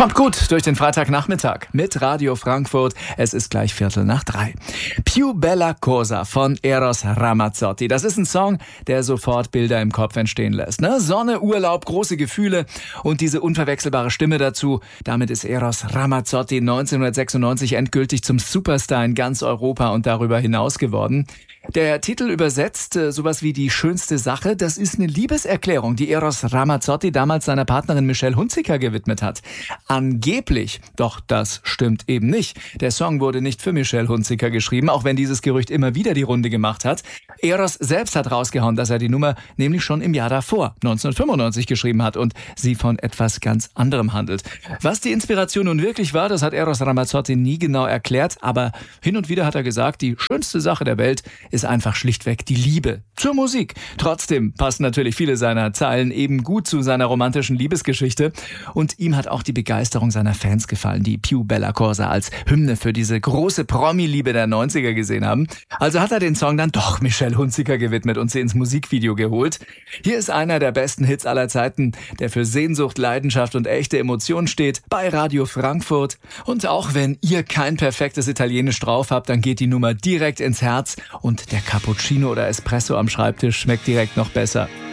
Kommt gut durch den Freitagnachmittag mit Radio Frankfurt. Es ist gleich 2:45. Più bella cosa von Eros Ramazzotti. Das ist ein Song, der sofort Bilder im Kopf entstehen lässt. Ne? Sonne, Urlaub, große Gefühle und diese unverwechselbare Stimme dazu. Damit ist Eros Ramazzotti 1996 endgültig zum Superstar in ganz Europa und darüber hinaus geworden. Der Titel übersetzt sowas wie die schönste Sache. Das ist eine Liebeserklärung, die Eros Ramazzotti damals seiner Partnerin Michelle Hunziker gewidmet hat. Angeblich, doch das stimmt eben nicht. Der Song wurde nicht für Michelle Hunziker geschrieben, auch wenn dieses Gerücht immer wieder die Runde gemacht hat. Eros selbst hat rausgehauen, dass er die Nummer nämlich schon im Jahr davor, 1995, geschrieben hat und sie von etwas ganz anderem handelt. Was die Inspiration nun wirklich war, das hat Eros Ramazzotti nie genau erklärt, aber hin und wieder hat er gesagt, die schönste Sache der Welt ist einfach schlichtweg die Liebe zur Musik. Trotzdem passen natürlich viele seiner Zeilen eben gut zu seiner romantischen Liebesgeschichte und ihm hat auch die Begeisterung seiner Fans gefallen, die Più bella cosa als Hymne für diese große Promi-Liebe der 90er gesehen haben. Also hat er den Song dann doch Michelle Hunziker gewidmet und sie ins Musikvideo geholt. Hier ist einer der besten Hits aller Zeiten, der für Sehnsucht, Leidenschaft und echte Emotionen steht, bei Radio Frankfurt. Und auch wenn ihr kein perfektes Italienisch drauf habt, dann geht die Nummer direkt ins Herz und der Cappuccino oder Espresso am Schreibtisch schmeckt direkt noch besser.